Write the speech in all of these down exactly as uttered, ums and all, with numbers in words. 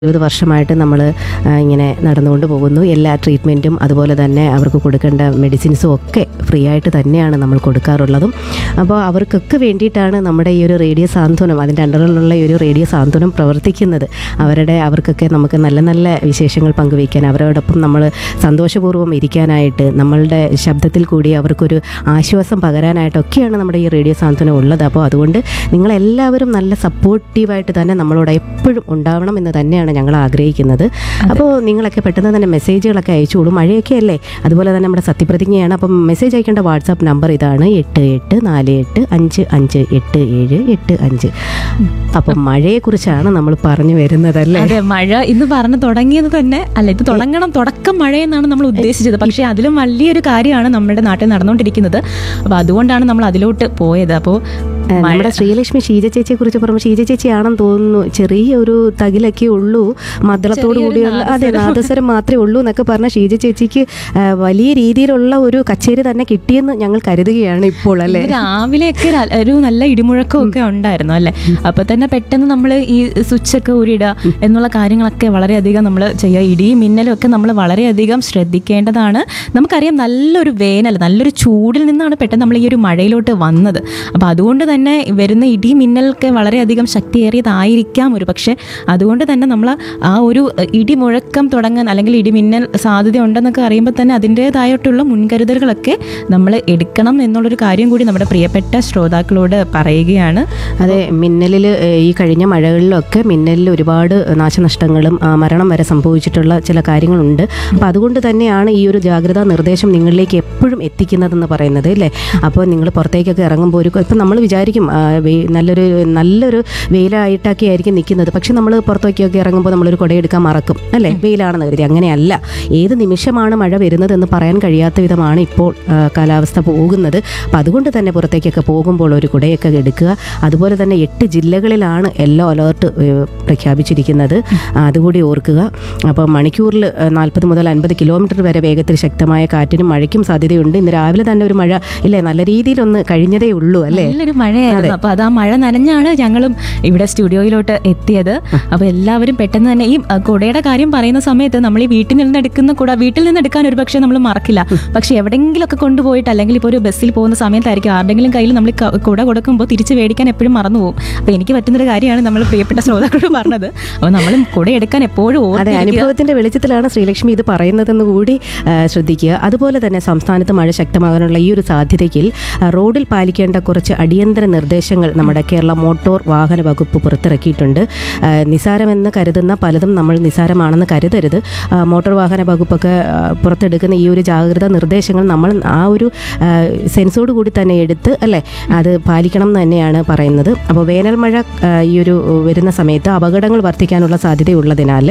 ഇരുപത് വർഷമായിട്ട് നമ്മൾ ഇങ്ങനെ നടന്നുകൊണ്ട് പോകുന്നു. എല്ലാ ട്രീറ്റ്മെൻറ്റും അതുപോലെ തന്നെ അവർക്ക് കൊടുക്കേണ്ട മെഡിസിൻസും ഒക്കെ ഫ്രീ ആയിട്ട് തന്നെയാണ് നമ്മൾ കൊടുക്കാറുള്ളതും. അപ്പോൾ അവർക്കൊക്കെ വേണ്ടിയിട്ടാണ് നമ്മുടെ ഈ ഒരു റേഡിയോ സാന്ത്വനം, അതിൻ്റെ അണ്ടറിലുള്ള ഈ ഒരു റേഡിയോ സാന്ത്വനം പ്രവർത്തിക്കുന്നത്. അവരുടെ അവർക്കൊക്കെ നമുക്ക് നല്ല നല്ല വിശേഷങ്ങൾ പങ്കുവയ്ക്കാൻ, അവരോടൊപ്പം നമ്മൾ സന്തോഷപൂർവ്വം ഇരിക്കാനായിട്ട്, നമ്മളുടെ ശബ്ദത്തിൽ കൂടി അവർക്കൊരു ആശ്വാസം പകരാനായിട്ടൊക്കെയാണ് നമ്മുടെ ഈ റേഡിയോ സാന്ത്വനം ഉള്ളത്. അപ്പോൾ അതുകൊണ്ട് നിങ്ങളെല്ലാവരും നല്ല സപ്പോർട്ടീവായിട്ട് തന്നെ നമ്മളോട് എപ്പോഴും ഉണ്ടാവണം എന്ന് തന്നെയാണ് ഞങ്ങൾ ആഗ്രഹിക്കുന്നത്. അപ്പോൾ നിങ്ങളൊക്കെ പെട്ടെന്ന് തന്നെ മെസ്സേജുകളൊക്കെ അയച്ചോളൂ. മഴയൊക്കെ അല്ലേ, അതുപോലെ തന്നെ നമ്മുടെ സത്യപ്രതിജ്ഞയാണ്. അപ്പം മെസ്സേജ് അയക്കേണ്ട വാട്സാപ്പ് നമ്പർ ഇതാണ്: എട്ട് എട്ട് നാല് എട്ട് അഞ്ച് അഞ്ച് എട്ട് ഏഴ് എട്ട് അഞ്ച്. അപ്പം മഴയെക്കുറിച്ചാണ് നമ്മൾ പറഞ്ഞു വരുന്നതല്ലേ. അതെ, മഴ ഇന്ന് പറഞ്ഞു തുടങ്ങിയത് തന്നെ അല്ല, ഇത് തുടങ്ങണം, തുടക്കം മഴയെന്നാണ് നമ്മൾ ഉദ്ദേശിച്ചത്. പക്ഷേ അതിലും വലിയൊരു കാര്യമാണ് നമ്മുടെ നാട്ടിൽ നടന്നുകൊണ്ടിരിക്കുന്നത്. അപ്പോൾ അതുകൊണ്ടാണ് നമ്മൾ അതിലോട്ട് പോയത്. അപ്പോൾ നമ്മുടെ ശ്രീലക്ഷ്മി ഷീജ ചേച്ചിയെ കുറിച്ച് പറയുമ്പോൾ, ഷീജ ചേച്ചിയാണെന്ന് തോന്നുന്നു, ചെറിയൊരു തകിലൊക്കെ ഉള്ളൂ, മദ്ദളത്തോടു കൂടിയുള്ള, അതെ, നാദസ്വരം മാത്രമേ ഉള്ളൂ എന്നൊക്കെ പറഞ്ഞ ഷീജ ചേച്ചിക്ക് വലിയ രീതിയിലുള്ള ഒരു കച്ചേരി തന്നെ കിട്ടിയെന്ന് ഞങ്ങൾ കരുതുകയാണ് ഇപ്പോൾ, അല്ലേ. രാവിലെയൊക്കെ ഒരു നല്ല ഇടിമുഴക്കം ഒക്കെ ഉണ്ടായിരുന്നു അല്ലേ. അപ്പൊ തന്നെ പെട്ടെന്ന് നമ്മൾ ഈ സ്വിച്ചൊക്കെ ഊരിടുക എന്നുള്ള കാര്യങ്ങളൊക്കെ വളരെയധികം നമ്മൾ ചെയ്യുക. ഇടിയും മിന്നലും ഒക്കെ നമ്മൾ വളരെയധികം ശ്രദ്ധിക്കേണ്ടതാണ്. നമുക്കറിയാം, നല്ലൊരു വേനൽ, നല്ലൊരു ചൂടിൽ നിന്നാണ് പെട്ടെന്ന് നമ്മൾ ഈ ഒരു മഴയിലോട്ട് വന്നത്. അപ്പം അതുകൊണ്ട് തന്നെ വരുന്ന ഇടി മിന്നലൊക്കെ വളരെയധികം ശക്തിയേറിയതായിരിക്കാം ഒരു പക്ഷേ. അതുകൊണ്ട് തന്നെ നമ്മൾ ആ ഒരു ഇടിമുഴക്കം തുടങ്ങാൻ അല്ലെങ്കിൽ ഇടിമിന്നൽ സാധ്യത ഉണ്ടെന്നൊക്കെ അറിയുമ്പോൾ തന്നെ അതിൻ്റേതായിട്ടുള്ള മുൻകരുതലുകളൊക്കെ നമ്മൾ എടുക്കണം എന്നുള്ളൊരു കാര്യം കൂടി നമ്മുടെ പ്രിയപ്പെട്ട ശ്രോതാക്കളോട് പറയുകയാണ്. അതെ, മിന്നലിൽ ഈ കഴിഞ്ഞ മഴകളിലൊക്കെ മിന്നലിൽ ഒരുപാട് നാശനഷ്ടങ്ങളും മരണം വരെ സംഭവിച്ചിട്ടുള്ള ചില കാര്യങ്ങളുണ്ട്. അപ്പോൾ അതുകൊണ്ട് തന്നെയാണ് ഈ ഒരു ജാഗ്രതാ നിർദ്ദേശം നിങ്ങളിലേക്ക് എപ്പോഴും എത്തിക്കുന്നതെന്ന് പറയുന്നത്, അല്ലേ. അപ്പോൾ നിങ്ങൾ പുറത്തേക്കൊക്കെ ഇറങ്ങുമ്പോൾ ഒരു ഇപ്പം നമ്മൾ വിചാരിക്കും നല്ലൊരു നല്ലൊരു വെയിലായിട്ടൊക്കെ ആയിരിക്കും നിൽക്കുന്നത്, പക്ഷെ നമ്മൾ പുറത്തേക്കൊക്കെ ഇറങ്ങുമ്പോൾ നമ്മളൊരു കുടയെടുക്കാൻ മറക്കും, അല്ലേ, വെയിലാണെന്ന് കരുതി. അങ്ങനെയല്ല, ഏത് നിമിഷമാണ് മഴ വരുന്നതെന്ന് പറയാൻ കഴിയാത്ത വിധമാണ് ഇപ്പോൾ കാലാവസ്ഥ പോകുന്നത്. അപ്പം അതുകൊണ്ട് തന്നെ പുറത്തേക്കൊക്കെ പോകുമ്പോൾ ഒരു കുടയൊക്കെ എടുക്കുക. അതുപോലെ തന്നെ എട്ട് ജില്ലകളിലാണ് യെല്ലോ അലേർട്ട് പ്രഖ്യാപിച്ചിരിക്കുന്നത്, അതുകൂടി ഓർക്കുക. അപ്പോൾ മണിക്കൂറിൽ നാൽപ്പത് മുതൽ അൻപത് കിലോമീറ്റർ വരെ വേഗത്തിൽ ശക്തമായ കാറ്റിനും മഴയ്ക്കും സാധ്യതയുണ്ട്. ഇന്ന് രാവിലെ തന്നെ ഒരു മഴ ഇല്ലേ, നല്ല രീതിയിലൊന്ന് കഴിഞ്ഞതേ ഉള്ളൂ, അല്ലേ. നല്ലൊരു മഴയായിരുന്നു. അപ്പോൾ അത് ആ മഴ നനഞ്ഞാണ് ഞങ്ങളും ഇവിടെ സ്റ്റുഡിയോയിലോട്ട് എത്തിയത്. അപ്പോൾ എല്ലാവരും പെട്ടെന്ന് തന്നെ ഈ കുടയുടെ കാര്യം പറയുന്ന സമയത്ത് നമ്മൾ ഈ വീട്ടിൽ നിന്ന് എടുക്കുന്ന കുട വീട്ടിൽ നിന്ന് എടുക്കാൻ ഒരു പക്ഷേ നമ്മൾ മറക്കില്ല. പക്ഷെ എവിടെയെങ്കിലുമൊക്കെ കൊണ്ടുപോയിട്ട്, അല്ലെങ്കിൽ ഇപ്പോൾ ഒരു ബസ്സിൽ പോകുന്ന സമയത്തായിരിക്കും ആരുടെങ്കിലും കയ്യിൽ നമ്മൾ കുട കൊടുക്കുമ്പോൾ തിരിച്ച് മേടിക്കാൻ എപ്പോഴും മറന്നു പോകും. അപ്പോൾ എനിക്ക് പറ്റുന്നൊരു കാര്യമാണ് നമ്മൾ പ്രിയപ്പെട്ട ശ്രോതാക്കളോട് പറഞ്ഞത്. അപ്പോൾ നമ്മൾ കുട എടുക്കാൻ എപ്പോഴും അതെ, അനുഭവത്തിന്റെ വെളിച്ചത്തിലാണ് ശ്രീലക്ഷ്മി ഇത് പറയുന്നതെന്ന് കൂടി ശ്രദ്ധിക്കുക. അതുപോലെ തന്നെ സംസ്ഥാനത്ത് മഴ ശക്തമാകാനുള്ള ഈ ഒരു സാധ്യതയിൽ റോഡിൽ പാലിക്കേണ്ട കുറച്ച് അടിയന്തര നിർദ്ദേശങ്ങൾ നമ്മുടെ കേരള മോട്ടോർ വാഹന വകുപ്പ് പുറത്തിറക്കിയിട്ടുണ്ട്. നിസാരമെന്ന് കരുതുന്ന പലതും നമ്മൾ നിസാരമാണെന്ന് കരുതരുത്. മോട്ടോർ വാഹന വകുപ്പൊക്കെ പുറത്തെടുക്കുന്ന ഈ ഒരു ജാഗ്രതാ നിർദ്ദേശങ്ങൾ നമ്മൾ ആ ഒരു സെൻസോട് കൂടി തന്നെ എടുത്ത്, അല്ലേ, അത് പാലിക്കണം എന്ന് തന്നെയാണ് പറയുന്നത്. അപ്പോൾ വേനൽ മഴ ഈ ഒരു വരുന്ന സമയത്ത് അപകടങ്ങൾ വർദ്ധിക്കാനുള്ള സാധ്യതയുള്ളതിനാൽ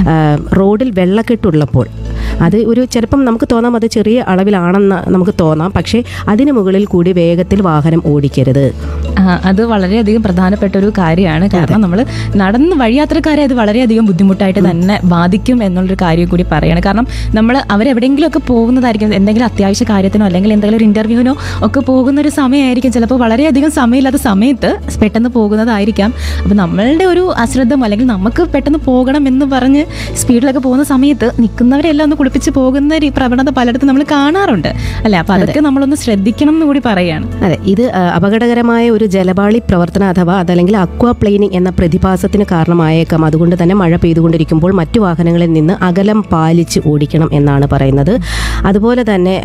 റോഡിൽ വെള്ളക്കെട്ടുള്ളപ്പോൾ അത് ഒരു ചിലപ്പം നമുക്ക് തോന്നാം അത് ചെറിയ അളവിലാണെന്ന് നമുക്ക് തോന്നാം, പക്ഷേ അതിന് മുകളിൽ കൂടി വേഗത്തിൽ വാഹനം ഓടിക്കരുത്. അത് വളരെയധികം പ്രധാനപ്പെട്ട ഒരു കാര്യമാണ്. കാരണം നമ്മൾ നടന്ന് വഴിയാത്രക്കാരെ അത് വളരെയധികം ബുദ്ധിമുട്ടായിട്ട് തന്നെ ബാധിക്കും എന്നുള്ളൊരു കാര്യം കൂടി പറയുകയാണ്. കാരണം നമ്മൾ അവരെവിടെയെങ്കിലുമൊക്കെ പോകുന്നതായിരിക്കും, എന്തെങ്കിലും അത്യാവശ്യ കാര്യത്തിനോ അല്ലെങ്കിൽ എന്തെങ്കിലും ഒരു ഇൻ്റർവ്യൂവിനോ ഒക്കെ പോകുന്ന ഒരു സമയമായിരിക്കും. ചിലപ്പോൾ വളരെയധികം സമയമില്ലാത്ത സമയത്ത് പെട്ടെന്ന് പോകുന്നതായിരിക്കാം. അപ്പോൾ നമ്മളുടെ ഒരു അശ്രദ്ധം, അല്ലെങ്കിൽ നമുക്ക് പെട്ടെന്ന് പോകണം എന്ന് പറഞ്ഞ് സ്പീഡിലൊക്കെ പോകുന്ന സമയത്ത് നിൽക്കുന്നവരെല്ലാം ഒന്ന് കുളിപ്പിച്ച് പോകുന്ന ഒരു പ്രവണത പലയിടത്തും നമ്മൾ കാണാറുണ്ട്, അല്ലേ. അപ്പോൾ അതൊക്കെ നമ്മളൊന്ന് ശ്രദ്ധിക്കണം എന്ന് കൂടി പറയുകയാണ്. അതെ, ഇത് അപകടകരമായ ഒരു ജലപാളി പ്രവർത്തനം അഥവാ അതല്ലെങ്കിൽ അക്വാ പ്ലെയിനിങ് എന്ന പ്രതിഭാസത്തിന് കാരണമായേക്കാം. അതുകൊണ്ട് തന്നെ മഴ പെയ്തുകൊണ്ടിരിക്കുമ്പോൾ മറ്റു വാഹനങ്ങളിൽ നിന്ന് അകലം പാലിച്ച് ഓടിക്കണം എന്നാണ് പറയുന്നത്. അതുപോലെ തന്നെ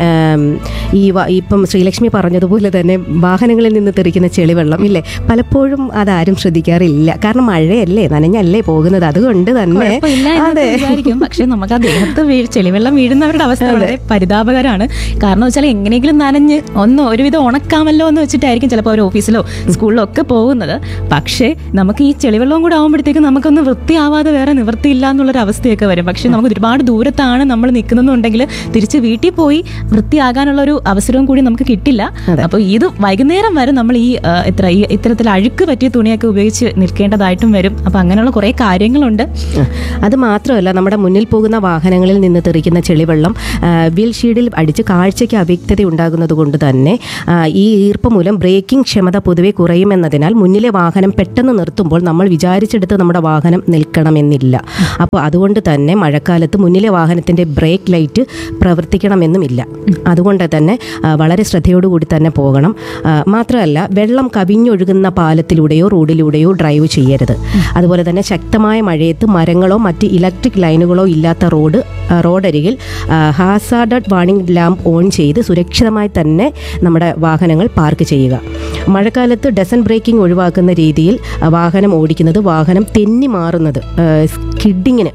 ഈ ഇപ്പം ശ്രീലക്ഷ്മി പറഞ്ഞതുപോലെ തന്നെ വാഹനങ്ങളിൽ നിന്ന് തെറിക്കുന്ന ചെളിവെള്ളം ഇല്ലേ, പലപ്പോഴും അതാരും ശ്രദ്ധിക്കാറില്ല. കാരണം മഴയല്ലേ, നനഞ്ഞല്ലേ പോകുന്നത്, അതുകൊണ്ട് തന്നെ അതെ വിചാരിക്കും. പക്ഷെ നമുക്ക് ആ ദേഹത്ത് ചെളിവെള്ളം വീഴുന്നവരുടെ അവസ്ഥ വളരെ പരിതാപകരമാണ്. കാരണം വെച്ചാൽ എങ്ങനെയെങ്കിലും നനഞ്ഞ് ഒന്ന് ഒരുവിധം ഉണക്കാമല്ലോ എന്ന് വെച്ചിട്ടായിരിക്കും ചിലപ്പോൾ അവർ ഓഫീസിലോ സ്കൂളിലോ ഒക്കെ പോകുന്നത്. പക്ഷേ നമുക്ക് ഈ ചെളിവെള്ളവും കൂടെ ആകുമ്പോഴത്തേക്കും നമുക്കൊന്ന് വൃത്തിയാവാതെ വേറെ നിവൃത്തിയില്ല എന്നുള്ളൊരു അവസ്ഥയൊക്കെ വരും. പക്ഷെ നമുക്ക് ഒരുപാട് ദൂരത്താണ് നമ്മൾ നിൽക്കുന്നതെന്നുണ്ടെങ്കിൽ തിരിച്ച് വീട്ടിൽ പോയി വൃത്തിയാകാനുള്ള ഒരു അവസരവും കൂടി നമുക്ക് കിട്ടില്ല. അപ്പോൾ ഇത് വൈകുന്നേരം വരെ നമ്മൾ ഈ ഇത്ര ഈ ഇത്തരത്തിൽ അഴുക്ക് പറ്റിയ തുണിയൊക്കെ ഉപയോഗിച്ച് നിൽക്കേണ്ടതായിട്ടും വരും. അപ്പോൾ അങ്ങനെയുള്ള കുറേ കാര്യങ്ങളുണ്ട്. അത് മാത്രമല്ല, നമ്മുടെ മുന്നിൽ പോകുന്ന വാഹനങ്ങളിൽ നിന്ന് തെറിക്കുന്ന ചെളിവെള്ളം വിൽഷീൽഡിൽ അടിച്ച് കാഴ്ചയ്ക്ക് അവ്യക്തത ഉണ്ടാകുന്നത് കൊണ്ട് തന്നെ ഈ ഈർപ്പം മൂലം ബ്രേക്കിംഗ് ക്ഷമത പൊതുവെ പൊതുവെ കുറയുമെന്നതിനാൽ മുന്നിലെ വാഹനം പെട്ടെന്ന് നിർത്തുമ്പോൾ നമ്മൾ വിചാരിച്ചെടുത്ത് നമ്മുടെ വാഹനം നിൽക്കണമെന്നില്ല. അപ്പോൾ അതുകൊണ്ട് തന്നെ മഴക്കാലത്ത് മുന്നിലെ വാഹനത്തിൻ്റെ ബ്രേക്ക് ലൈറ്റ് പ്രവർത്തിക്കണമെന്നുമില്ല. അതുകൊണ്ട് തന്നെ വളരെ ശ്രദ്ധയോടുകൂടി തന്നെ പോകണം. മാത്രമല്ല, വെള്ളം കവിഞ്ഞൊഴുകുന്ന പാലത്തിലൂടെയോ റോഡിലൂടെയോ ഡ്രൈവ് ചെയ്യരുത്. അതുപോലെ തന്നെ ശക്തമായ മഴയത്ത് മരങ്ങളോ മറ്റ് ഇലക്ട്രിക് ലൈനുകളോ ഇല്ലാത്ത റോഡ് റോഡരികിൽ ഹാസാർഡ് വാർണിംഗ് ലാമ്പ് ഓൺ ചെയ്ത് സുരക്ഷിതമായി തന്നെ നമ്മുടെ വാഹനങ്ങൾ പാർക്ക് ചെയ്യുക. മഴക്കാലത്ത് ഡസൻ ബ്രേക്കിംഗ് ഒഴിവാക്കുന്ന രീതിയിൽ വാഹനം ഓടിക്കുന്നത് വാഹനം തെന്നി മാറുന്നത് സ്കിഡിങ്ങിന്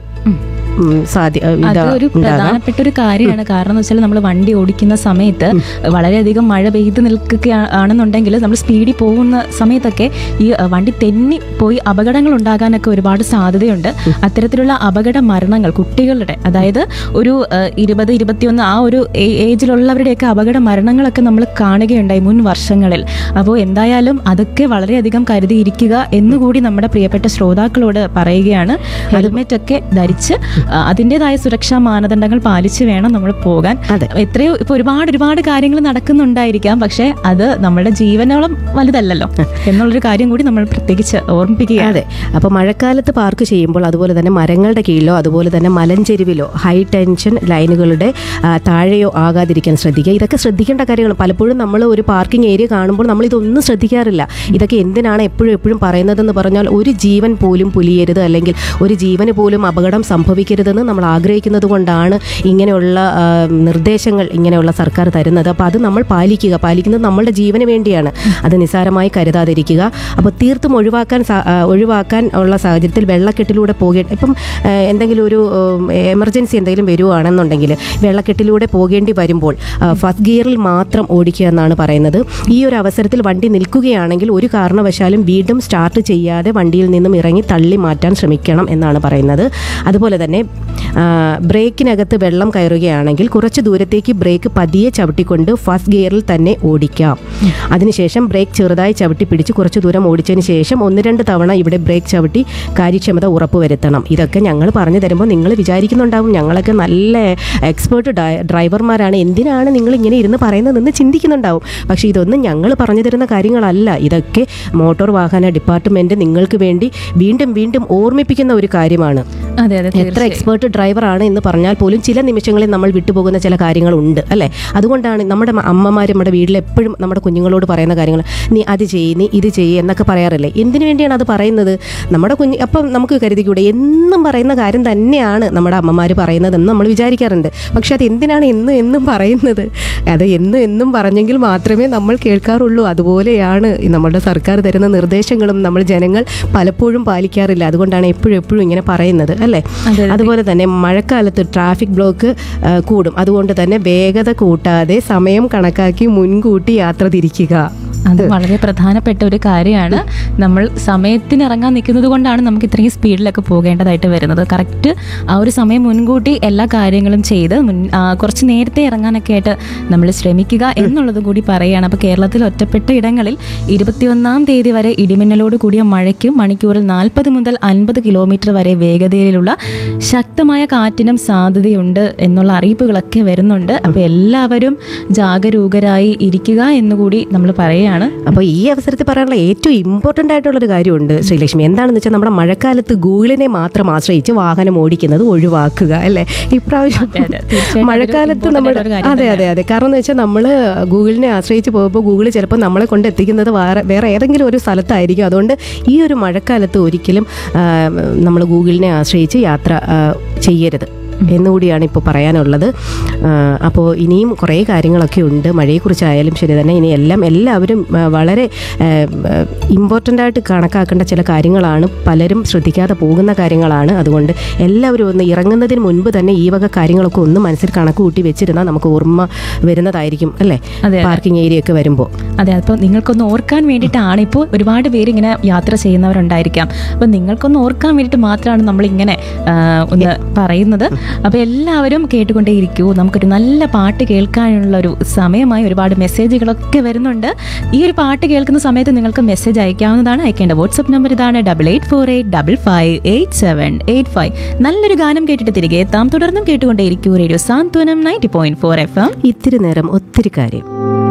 അതൊരു പ്രധാനപ്പെട്ട ഒരു കാര്യമാണ്. കാരണം എന്ന് വെച്ചാൽ നമ്മൾ വണ്ടി ഓടിക്കുന്ന സമയത്ത് വളരെയധികം മഴ പെയ്ത് നിൽക്കുകയാണെന്നുണ്ടെങ്കിൽ നമ്മൾ സ്പീഡിൽ പോകുന്ന സമയത്തൊക്കെ ഈ വണ്ടി തെന്നി പോയി അപകടങ്ങൾ ഉണ്ടാകാനൊക്കെ ഒരുപാട് സാധ്യതയുണ്ട്. അത്തരത്തിലുള്ള അപകട മരണങ്ങൾ കുട്ടികളുടെ, അതായത് ഒരു ഇരുപത് ഇരുപത്തിയൊന്ന് ആ ഒരു ഏജിലുള്ളവരുടെയൊക്കെ അപകട മരണങ്ങളൊക്കെ നമ്മൾ കാണുകയുണ്ടായി മുൻ വർഷങ്ങളിൽ. അപ്പോൾ എന്തായാലും അതൊക്കെ വളരെയധികം കരുതിയിരിക്കുക എന്നുകൂടി നമ്മുടെ പ്രിയപ്പെട്ട ശ്രോതാക്കളോട് പറയുകയാണ്. ഹെൽമെറ്റ് ഒക്കെ ധരിച്ച് അതിൻ്റെതായ സുരക്ഷാ മാനദണ്ഡങ്ങൾ പാലിച്ച് വേണം നമ്മൾ പോകാൻ. എത്രയോ ഇപ്പൊ ഒരുപാട് ഒരുപാട് കാര്യങ്ങൾ നടക്കുന്നുണ്ടായിരിക്കാം, പക്ഷെ അത് നമ്മുടെ ജീവനോളം വലുതല്ലല്ലോ എന്നുള്ളൊരു കാര്യം കൂടി നമ്മൾ പ്രത്യേകിച്ച് ഓർമ്മിപ്പിക്കുകയാണ്. അതെ. അപ്പോൾ മഴക്കാലത്ത് പാർക്ക് ചെയ്യുമ്പോൾ അതുപോലെ തന്നെ മരങ്ങളുടെ കീഴിലോ അതുപോലെ തന്നെ മലഞ്ചെരുവിലോ ഹൈ ടെൻഷൻ ലൈനുകളുടെ താഴെയോ ആകാതിരിക്കാൻ ശ്രദ്ധിക്കുക. ഇതൊക്കെ ശ്രദ്ധിക്കേണ്ട കാര്യങ്ങൾ. പലപ്പോഴും നമ്മൾ ഒരു പാർക്കിംഗ് ഏരിയ കാണുമ്പോൾ നമ്മൾ ഇതൊന്നും ശ്രദ്ധിക്കാറില്ല. ഇതൊക്കെ എന്തിനാണ് എപ്പോഴും എപ്പോഴും പറയുന്നതെന്ന് പറഞ്ഞാൽ, ഒരു ജീവൻ പോലും പൊലിയരുത്, അല്ലെങ്കിൽ ഒരു ജീവന് പോലും അപകടം സംഭവിക്കരുതെന്ന് നമ്മൾ ആഗ്രഹിക്കുന്നത് കൊണ്ടാണ് ഇങ്ങനെയുള്ള നിർദ്ദേശങ്ങൾ ഇങ്ങനെയുള്ള സർക്കാർ തരുന്നത്. അപ്പോൾ അത് നമ്മൾ പാലിക്കുക. പാലിക്കുന്നത് നമ്മളുടെ ജീവന് വേണ്ടിയാണ്. അത് നിസ്സാരമായി കരുതാതിരിക്കുക. അപ്പോൾ തീർത്തും ഒഴിവാക്കാൻ ഒഴിവാക്കാൻ ഉള്ള സാഹചര്യത്തിൽ വെള്ളക്കെട്ടിലൂടെ പോകേണ്ട, ഇപ്പം എന്തെങ്കിലും ഒരു എമർജൻസി എന്തെങ്കിലും വരുവാണെന്നുണ്ടെങ്കിൽ വെള്ളക്കെട്ടിലൂടെ പോകേണ്ടി വരുമ്പോൾ ഫസ്റ്റ് ഗിയറിൽ മാത്രം ഓടിക്കുക എന്നാണ് പറയുന്നത്. ഈ ഒരു അവസരത്തിൽ വണ്ടി നിൽക്കുകയാണെങ്കിൽ ഒരു കാരണവശാലും വീണ്ടും സ്റ്റാർട്ട് ചെയ്യാതെ വണ്ടിയിൽ നിന്നും ഇറങ്ങി തള്ളി മാറ്റാൻ ശ്രമിക്കണം എന്നാണ് പറയുന്നത്. അതുപോലെ തന്നെ ബ്രേക്കിനകത്ത് വെള്ളം കയറുകയാണെങ്കിൽ കുറച്ച് ദൂരത്തേക്ക് ബ്രേക്ക് പതിയെ ചവിട്ടിക്കൊണ്ട് ഫസ്റ്റ് ഗിയറിൽ തന്നെ ഓടിക്കാം. അതിനുശേഷം ബ്രേക്ക് ചെറുതായി ചവിട്ടി പിടിച്ച് കുറച്ച് ദൂരം ഓടിച്ചതിന് ശേഷം ഒന്ന് രണ്ട് തവണ ഇവിടെ ബ്രേക്ക് ചവിട്ടി കാര്യക്ഷമത ഉറപ്പുവരുത്തണം. ഇതൊക്കെ ഞങ്ങൾ പറഞ്ഞു തരുമ്പോൾ നിങ്ങൾ വിചാരിക്കുന്നുണ്ടാവും ഞങ്ങളൊക്കെ നല്ല എക്സ്പേർട്ട് ഡ്രൈവർമാരാണ്, എന്തിനാണ് നിങ്ങൾ ഇങ്ങനെ ഇരുന്ന് പറയുന്നതെന്ന് ചിന്തിക്കുന്നുണ്ടാവും. പക്ഷേ ഇതൊന്നും ഞങ്ങൾ പറഞ്ഞു തരുന്ന കാര്യങ്ങളല്ല. ഇതൊക്കെ മോട്ടോർ വാഹന ഡിപ്പാർട്ട്മെൻറ്റ് നിങ്ങൾക്ക് വേണ്ടി വീണ്ടും വീണ്ടും ഓർമ്മിപ്പിക്കുന്ന ഒരു കാര്യമാണ്. എത്ര എക്സ്പേർട്ട് ഡ്രൈവറാണ് എന്ന് പറഞ്ഞാൽ പോലും ചില നിമിഷങ്ങളിൽ നമ്മൾ വിട്ടുപോകുന്ന ചില കാര്യങ്ങളുണ്ട് അല്ലേ. അതുകൊണ്ടാണ് നമ്മുടെ അമ്മമാർ നമ്മുടെ വീട്ടിൽ എപ്പോഴും നമ്മുടെ കുഞ്ഞുങ്ങളോട് പറയുന്ന കാര്യങ്ങൾ, നീ അത് ചെയ്യ്, നീ ഇത് ചെയ്യ് എന്നൊക്കെ പറയാറില്ലേ. എന്തിനു വേണ്ടിയാണ് അത് പറയുന്നത്? നമ്മുടെ കുഞ്ഞ് അപ്പം നമുക്ക് കരുതിക്കൂടെ, എന്നും പറയുന്ന കാര്യം തന്നെയാണ് നമ്മുടെ അമ്മമാർ പറയുന്നതെന്ന് നമ്മൾ വിചാരിക്കാറുണ്ട്. പക്ഷെ അത് എന്തിനാണ് എന്നും എന്നും പറയുന്നത്? അത് എന്നും എന്നും പറഞ്ഞെങ്കിൽ മാത്രമേ നമ്മൾ കേൾക്കാറുള്ളൂ. അതുപോലെയാണ് നമ്മുടെ സർക്കാർ തരുന്ന നിർദ്ദേശങ്ങളും നമ്മൾ ജനങ്ങൾ പലപ്പോഴും പാലിക്കാറില്ല. അതുകൊണ്ടാണ് എപ്പോഴും എപ്പോഴും ഇങ്ങനെ പറയുന്നത് അല്ലേ. അതുപോലെ തന്നെ മഴക്കാലത്ത് ട്രാഫിക് ബ്ലോക്ക് കൂടും. അതുകൊണ്ട് തന്നെ വേഗത കൂട്ടാതെ സമയം കണക്കാക്കി മുൻകൂട്ടി യാത്ര തിരിക്കുക. അത് വളരെ പ്രധാനപ്പെട്ട ഒരു കാര്യമാണ്. നമ്മൾ സമയത്തിന് ഇറങ്ങാൻ നിൽക്കുന്നത് കൊണ്ടാണ് നമുക്ക് ഇത്രയും സ്പീഡിലൊക്കെ പോകേണ്ടതായിട്ട് വരുന്നത്. കറക്റ്റ് ആ ഒരു സമയം മുൻകൂട്ടി എല്ലാ കാര്യങ്ങളും ചെയ്ത് മുൻ കുറച്ച് നേരത്തെ ഇറങ്ങാനൊക്കെ ആയിട്ട് നമ്മൾ ശ്രമിക്കുക എന്നുള്ളത് കൂടി പറയുകയാണ്. അപ്പോൾ കേരളത്തിൽ ഒറ്റപ്പെട്ട ഇടങ്ങളിൽ ഇരുപത്തിയൊന്നാം തീയതി വരെ ഇടിമിന്നലോട് കൂടിയ മഴയ്ക്കും മണിക്കൂറിൽ നാൽപ്പത് മുതൽ അൻപത് കിലോമീറ്റർ വരെ വേഗതയിലുള്ള ശക്തമായ കാറ്റിനും സാധ്യതയുണ്ട് എന്നുള്ള അറിയിപ്പുകളൊക്കെ വരുന്നുണ്ട്. അപ്പോൾ എല്ലാവരും ജാഗരൂകരായി ഇരിക്കുക എന്നുകൂടി നമ്മൾ പറയുകയാണ്. അപ്പോൾ ഈ അവസരത്തിൽ പറയാനുള്ള ഏറ്റവും ഇമ്പോർട്ടൻ്റ് ആയിട്ടുള്ളൊരു കാര്യമുണ്ട് ശ്രീലക്ഷ്മി. എന്താണെന്ന് വെച്ചാൽ നമ്മുടെ മഴക്കാലത്ത് ഗൂഗിളിനെ മാത്രം ആശ്രയിച്ച് വാഹനം ഓടിക്കുന്നത് ഒഴിവാക്കുക അല്ലേ. ഇപ്രാവശ്യം മഴക്കാലത്ത് നമ്മൾ അതെ അതെ അതെ കാരണം എന്ന് വെച്ചാൽ നമ്മൾ ഗൂഗിളിനെ ആശ്രയിച്ച് പോകുമ്പോൾ ഗൂഗിൾ ചിലപ്പോൾ നമ്മളെ കൊണ്ട് എത്തിക്കുന്നത് വേറെ വേറെ ഏതെങ്കിലും ഒരു സ്ഥലത്തായിരിക്കും. അതുകൊണ്ട് ഈ ഒരു മഴക്കാലത്ത് ഒരിക്കലും നമ്മൾ ഗൂഗിളിനെ ആശ്രയിച്ച് യാത്ര ചെയ്യരുത് എന്നുകൂടിയാണ് ഇപ്പോൾ പറയാനുള്ളത്. അപ്പോൾ ഇനിയും കുറേ കാര്യങ്ങളൊക്കെ ഉണ്ട് മഴയെക്കുറിച്ചായാലും ശരി തന്നെ. ഇനി എല്ലാം എല്ലാവരും വളരെ ഇമ്പോർട്ടൻ്റ് ആയിട്ട് കണക്കാക്കേണ്ട ചില കാര്യങ്ങളാണ്, പലരും ശ്രദ്ധിക്കാതെ പോകുന്ന കാര്യങ്ങളാണ്. അതുകൊണ്ട് എല്ലാവരും ഒന്ന് ഇറങ്ങുന്നതിന് മുൻപ് തന്നെ ഈ വക കാര്യങ്ങളൊക്കെ ഒന്ന് മനസ്സിൽ കണക്ക് കൂട്ടി വെച്ചിരുന്നാൽ നമുക്ക് ഓർമ്മ വരുന്നതായിരിക്കും അല്ലേ, പാർക്കിംഗ് ഏരിയ ഒക്കെ വരുമ്പോൾ. അതെ, അപ്പോൾ നിങ്ങൾക്കൊന്ന് ഓർക്കാൻ വേണ്ടിയിട്ടാണ്. ഇപ്പോൾ ഒരുപാട് പേര് ഇങ്ങനെ യാത്ര ചെയ്യുന്നവരുണ്ടായിരിക്കാം. അപ്പോൾ നിങ്ങൾക്കൊന്ന് ഓർക്കാൻ വേണ്ടിയിട്ട് മാത്രമാണ് നമ്മളിങ്ങനെ ഒന്ന് പറയുന്നത്. അപ്പോൾ എല്ലാവരും കേട്ടുകൊണ്ടേയിരിക്കൂ. നമുക്കൊരു നല്ല പാട്ട് കേൾക്കാനുള്ള ഒരു സമയമായി ഒരുപാട് മെസ്സേജുകളൊക്കെ വരുന്നുണ്ട്. ഈ ഒരു പാട്ട് കേൾക്കുന്ന സമയത്ത് നിങ്ങൾക്ക് മെസ്സേജ് അയക്കാവുന്നതാണ്. അയക്കേണ്ട വാട്സ്ആപ്പ് നമ്പർ ഇതാണ് double eight four eight double five eight seven eight five. നല്ലൊരു ഗാനം കേട്ടിട്ട് തിരികെ എത്താം. തുടർന്നും കേട്ടുകൊണ്ടേയിരിക്കൂ റേഡിയോ സാന്ത്വനം ninety point four F M. ഇത്തിരി നേരം ഒത്തിരി കാര്യം.